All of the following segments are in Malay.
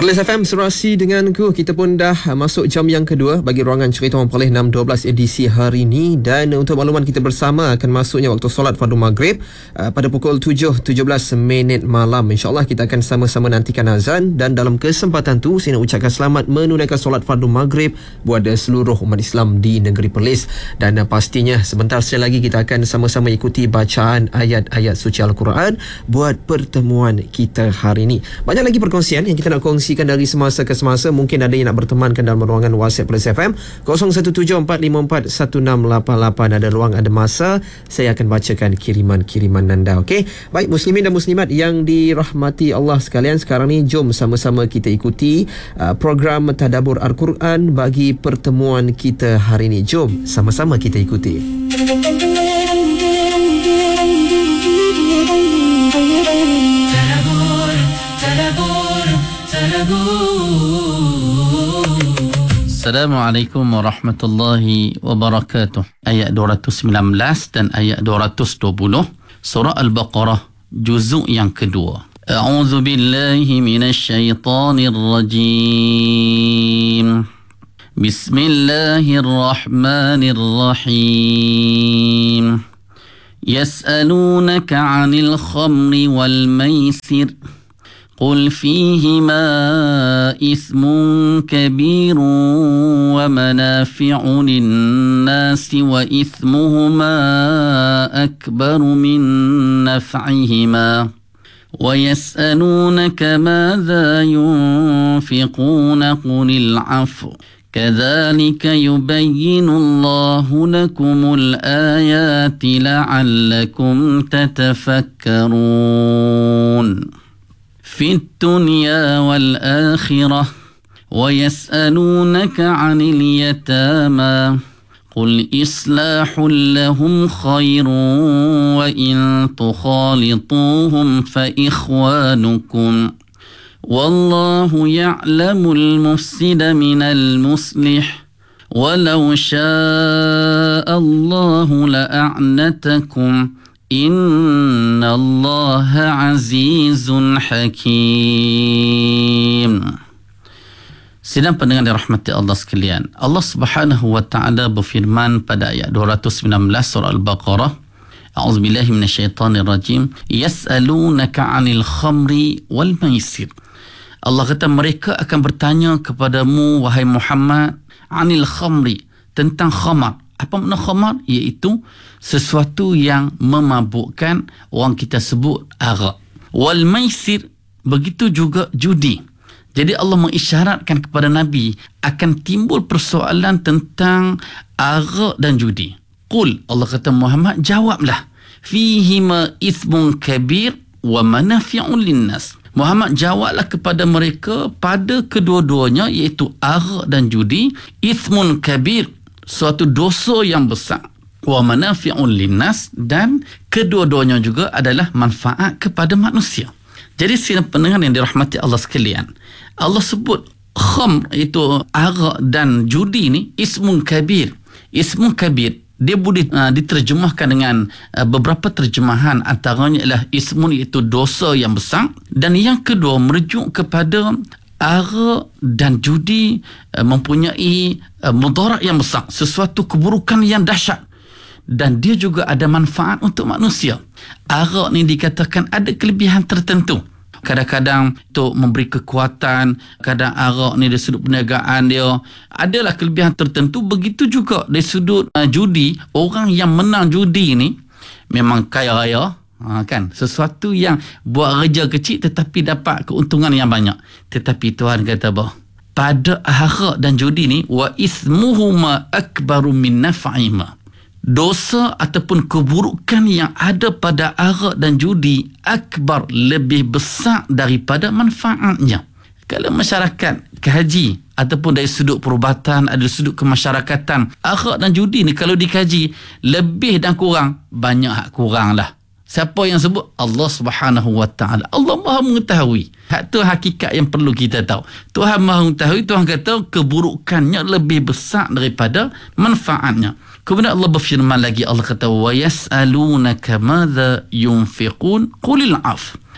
Perlis FM serasi denganku. Kita pun dah masuk jam yang kedua bagi ruangan Cerita Orang Perlis 6.12 edisi hari ini. Dan untuk makluman kita bersama akan masuknya waktu solat fardu maghrib pada pukul 7.17 malam. InsyaAllah kita akan sama-sama nantikan azan. Dan dalam kesempatan tu saya nak ucapkan selamat menunaikan solat fardu maghrib buat seluruh umat Islam di negeri Perlis. Dan pastinya sebentar saja lagi kita akan sama-sama ikuti bacaan ayat-ayat suci Al-Quran buat pertemuan kita hari ini. Banyak lagi perkongsian yang kita nak kongsikan dari semasa ke semasa. Mungkin ada yang nak bertemankan dalam ruangan WhatsApp Perlis FM 0174541688. Ada ruang, ada masa, saya akan bacakan kiriman-kiriman anda. Okey, baik muslimin dan muslimat yang dirahmati Allah sekalian, sekarang ni jom sama-sama kita ikuti program Tadabbur Al-Quran bagi pertemuan kita hari ini. Jom sama-sama kita ikuti. Assalamualaikum warahmatullahi wabarakatuh. Ayat 219 dan ayat 220 surah Al-Baqarah juzuk yang kedua. A'udzu billahi minasyaitonir rajim. Bismillahirrahmanirrahim. Yas'alunaka 'anil khamri wal maisir. قل فيهما إثم كبير ومنافع للناس وإثمهما أكبر من نفعهما ويسألونك ماذا ينفقون قل العفو كذلك يبين الله لكم الآيات لعلكم تتفكرون في الدنيا والآخرة ويسألونك عن اليتامى قل إصلاح لهم خير وإن تخالطوهم فإخوانكم والله يعلم المفسد من المصلح ولو شاء الله لأعنتكم Inna Allah azizun hakim. Sidang pendengar dirahmati Allah sekalian, Allah Subhanahu wa taala berfirman pada ayat 219 surah Al-Baqarah, A'udzubillahi minasyaitonir rajim, yas'alunaka 'anil khamri wal maisir. Allah kata mereka akan bertanya kepadamu wahai Muhammad 'anil khamri, tentang khamar. Apa makna khamar? Iaitu sesuatu yang memabukkan, orang kita sebut arak. Wal maisir, begitu juga judi. Jadi Allah mengisyaratkan kepada Nabi akan timbul persoalan tentang arak dan judi. Qul, Allah kata Muhammad, jawablah. Fihima ithmun kabir wa manafi'un linnas. Muhammad jawablah kepada mereka pada kedua-duanya, iaitu arak dan judi. Ithmun kabir, suatu dosa yang besar, wa manafi'un linnas, dan kedua-duanya juga adalah manfaat kepada manusia. Jadi sidang pendengar yang dirahmati Allah sekalian, Allah sebut khamr, itu arak dan judi ni, ismun kabir. Ismun kabir, dia boleh diterjemahkan dengan beberapa terjemahan. Antaranya ialah ismun, iaitu dosa yang besar, dan yang kedua merujuk kepada arak dan judi mempunyai mudarat yang besar, sesuatu keburukan yang dahsyat, dan dia juga ada manfaat untuk manusia. Arak ni dikatakan ada kelebihan tertentu. Kadang-kadang untuk memberi kekuatan, kadang arak ni dari sudut perniagaan dia adalah kelebihan tertentu. Begitu juga dari sudut judi, orang yang menang judi ni memang kaya raya. Kan, sesuatu yang buat kerja kecil tetapi dapat keuntungan yang banyak. Tetapi Tuhan kata bahawa pada arak dan judi ni, wa ismuhuma akbaru min naf'ihima, dosa ataupun keburukan yang ada pada arak dan judi akbar, lebih besar daripada manfaatnya. Kalau masyarakat kaji ataupun dari sudut perubatan, ada sudut kemasyarakatan, arak dan judi ni kalau dikaji, lebih dan kurang, banyak hak kurang lah. Siapa yang sebut? Allah Subhanahu wa taala. Allah Maha mengetahui. Hak tu hakikat yang perlu kita tahu. Tuhan Maha mengetahui. Tuhan kata keburukannya lebih besar daripada manfaatnya. Kemudian Allah berfirman lagi, Allah kata wa yas'alunaka madza yunfiqun qulil 'af.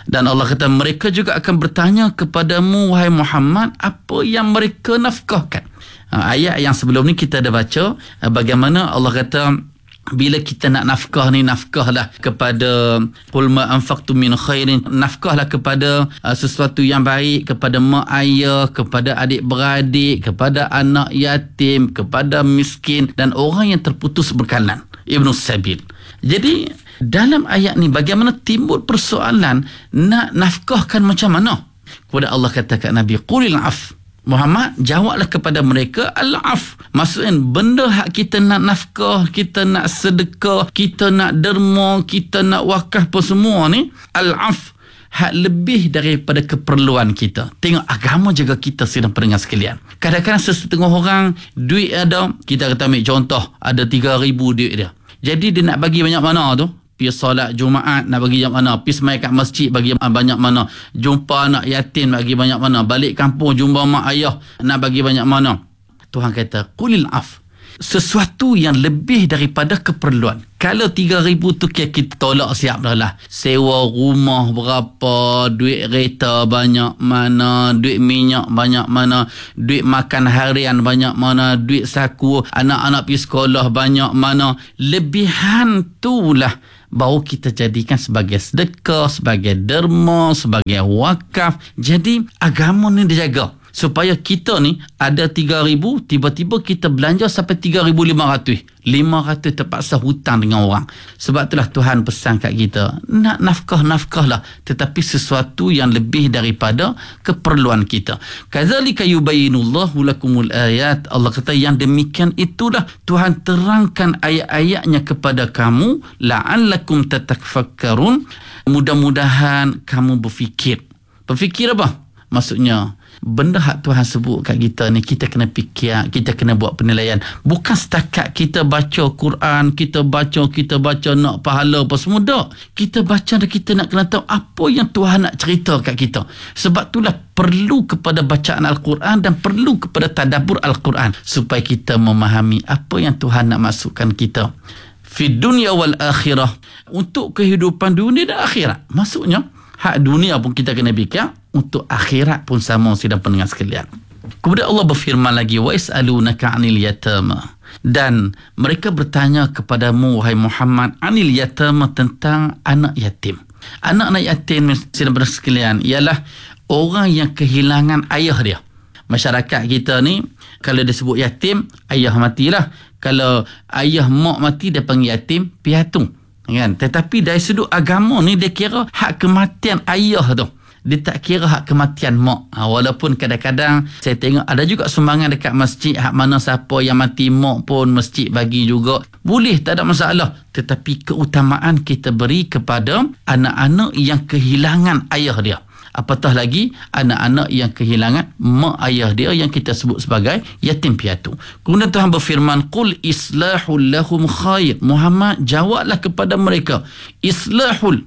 Dan Allah kata mereka juga akan bertanya kepadamu wahai Muhammad apa yang mereka nafkahkan. Ayat yang sebelum ni kita ada baca bagaimana Allah kata bila kita nak nafkah ni, nafkahlah kepada qul ma anfaqtum min khairin, nafkahlah kepada sesuatu yang baik, kepada mak ayah, kepada adik beradik, kepada anak yatim, kepada miskin dan orang yang terputus berkalan, Ibnu Sabil. Jadi dalam ayat ni bagaimana timbul persoalan nak nafkahkan macam mana? Kepada Allah kata kat Nabi, qulil af, Muhammad jawablah kepada mereka al-af. Maksudnya benda hak kita nak nafkah, kita nak sedekah, kita nak derma, kita nak wakaf apa semua ni, al-af, hak lebih daripada keperluan kita. Tengok agama jaga kita sedang pendengar sekalian. Kadang-kadang setengah orang duit ada, kita kata ambil contoh, ada 3,000 duit dia. Jadi dia nak bagi banyak mana tu? Pergi solat Jumaat nak bagi banyak mana, pergi semai kat masjid bagi banyak mana, jumpa anak yatim bagi banyak mana, balik kampung jumpa mak ayah nak bagi banyak mana. Tuhan kata qulil af, sesuatu yang lebih daripada keperluan. Kalau 3,000 tu kita tolak siap dah lah. Sewa rumah berapa, duit kereta banyak mana, duit minyak banyak mana, duit makan harian banyak mana, duit saku anak-anak pergi sekolah banyak mana. Lebihan tu lah baru kita jadikan sebagai sedekah, sebagai derma, sebagai wakaf. Jadi agama ni dijaga supaya kita ni ada 3,000, tiba-tiba kita belanja sampai 3,500. 500 terpaksa hutang dengan orang. Sebab itulah Tuhan pesan kat kita, nak nafkah lah, tetapi sesuatu yang lebih daripada keperluan kita. Kadzalika yubayyinullahu lakumul ayat. Allah kata yang demikian itulah Tuhan terangkan ayat-ayatnya kepada kamu, la'allakum tatafakkarun. Mudah-mudahan kamu berfikir. Berfikir apa? Maksudnya benda hak Tuhan sebut kat kita ni, kita kena fikir, kita kena buat penilaian. Bukan setakat kita baca Quran, kita baca nak pahala apa semua. Tak. Kita baca dan kita nak kena tahu apa yang Tuhan nak cerita kat kita. Sebab itulah perlu kepada bacaan Al-Quran dan perlu kepada tadabbur Al-Quran supaya kita memahami apa yang Tuhan nak masukkan kita fi dunya wal akhirah, untuk kehidupan dunia dan akhirat. Maksudnya hak dunia pun kita kena fikir, untuk akhirat pun sama, sidang pendengar sekalian. Kemudian Allah berfirman lagi, wa yas'alunaka 'anil yatama, dan mereka bertanya kepadamu wahai Muhammad anil yatama, tentang anak yatim. Anak-anak yatim, sidang pendengar sekalian, ialah orang yang kehilangan ayah dia. Masyarakat kita ni kalau disebut yatim, ayah matilah. Kalau ayah mak mati dia panggil yatim piatu, kan? Tetapi dari sudut agama ni dia kira hak kematian ayah tu, dia tak kira hak kematian mak. Walaupun kadang-kadang saya tengok ada juga sumbangan dekat masjid, hak mana siapa yang mati mak pun masjid bagi juga. Boleh, tak ada masalah. Tetapi keutamaan kita beri kepada anak-anak yang kehilangan ayah dia. Apatah lagi anak-anak yang kehilangan mak ayah dia, yang kita sebut sebagai yatim piatu. Kemudian Tuhan berfirman, qul islahul lahum khair. Muhammad jawablah kepada mereka, islahul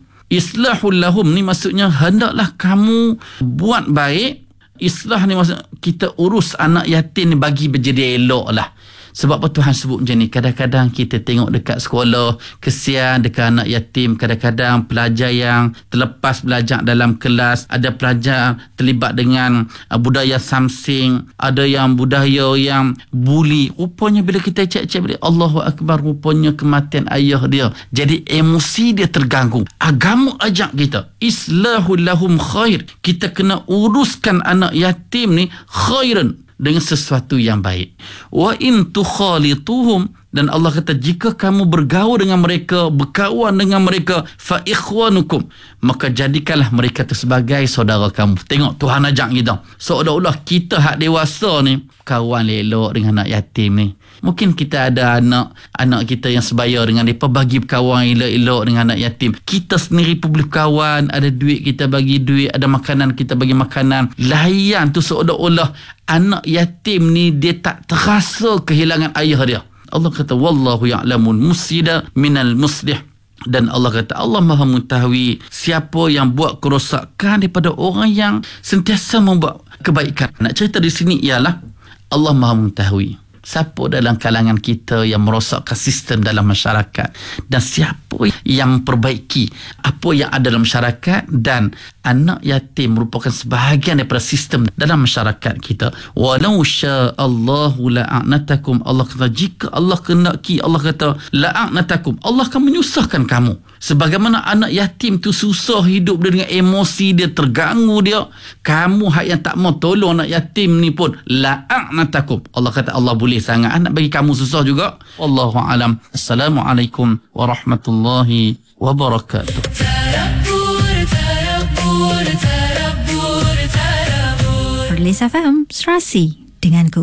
lahum ni maksudnya hendaklah kamu buat baik. Islah ni maksudnya kita urus anak yatim ni bagi berjaya elok lah. Sebab apa Tuhan sebut macam ni? Kadang-kadang kita tengok dekat sekolah, kesian dekat anak yatim. Kadang-kadang pelajar yang terlepas belajar dalam kelas, ada pelajar terlibat dengan budaya samsing, ada yang budaya yang bully. Rupanya bila kita cek-cek balik, Allahu Akbar, rupanya kematian ayah dia. Jadi emosi dia terganggu. Agama ajak kita, islahul lahum khair. Kita kena uruskan anak yatim ni khairan, dengan sesuatu yang baik. Wa in tukhalituhum, dan Allah kata jika kamu bergaul dengan mereka, berkawan dengan mereka, fa ikhwanukum, maka jadikanlah mereka itu sebagai saudara kamu. Tengok Tuhan ajak kita, seolah-olah kita hak dewasa ni kawan elok dengan anak yatim ni. Mungkin kita ada anak kita yang sebaya dengan mereka, bagi kawan elok-elok dengan anak yatim. Kita sendiri pun boleh kawan, ada duit kita bagi duit, ada makanan kita bagi makanan. Layan tu seolah-olah anak yatim ni dia tak terasa kehilangan ayah dia. Allah kata wallahu ya'lamul mufsida minal muslih, dan Allah kata Allah Maha mengetahui siapa yang buat kerosakan daripada orang yang sentiasa membuat kebaikan. Nak cerita di sini ialah Allah Maha mengetahui siapa dalam kalangan kita yang merosakkan sistem dalam masyarakat, dan siapa yang perbaiki apa yang ada dalam masyarakat. Dan anak yatim merupakan sebahagian daripada sistem dalam masyarakat kita. Walau sya'allahu la'anatakum, Allah kata jika Allah kehendaki, Allah kata la'anatakum, Allah akan menyusahkan kamu. Sebagaimana anak yatim tu susah hidup dia dengan emosi dia, terganggu dia, kamu yang tak mau tolong anak yatim ni pun la'anatakum, Allah kata Allah boleh sangat nak bagi kamu susah juga. Wallahu alam. Assalamualaikum warahmatullahi wabarakatuh. Perlis FM, Serasi denganku.